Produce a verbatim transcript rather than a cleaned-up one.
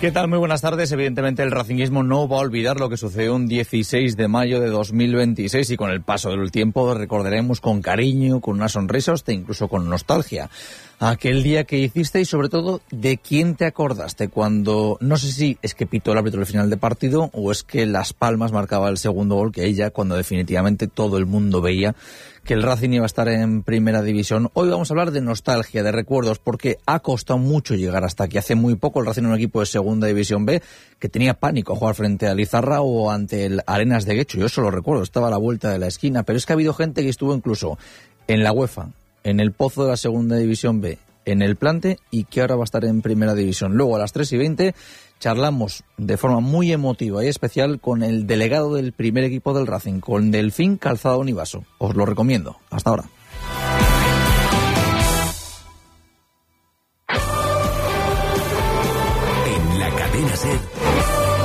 ¿Qué tal? Muy buenas tardes. Evidentemente el racinguismo no va a olvidar lo que sucedió un dieciséis de mayo de dos mil veintiséis y con el paso del tiempo recordaremos con cariño, con una sonrisa, hasta incluso con nostalgia aquel día que hiciste y sobre todo de quién te acordaste cuando, no sé si es que pitó el árbitro el final de partido o es que Las Palmas marcaba el segundo gol, que ahí ya cuando definitivamente todo el mundo veía que el Racing iba a estar en primera división. Hoy vamos a hablar de nostalgia, de recuerdos, porque ha costado mucho llegar hasta aquí. Hace muy poco el Racing era un equipo de segunda división B que tenía pánico a jugar frente a Lizarra o ante el Arenas de Guecho. Yo eso lo recuerdo, estaba a la vuelta de la esquina, pero es que ha habido gente que estuvo incluso en la UEFA, en el pozo de la segunda división B, en el plante y que ahora va a estar en primera división. Luego a las tres y veinte charlamos de forma muy emotiva y especial con el delegado del primer equipo del Racing, con Delfín Calzado Univaso. Os lo recomiendo. Hasta ahora. En la cadena SER,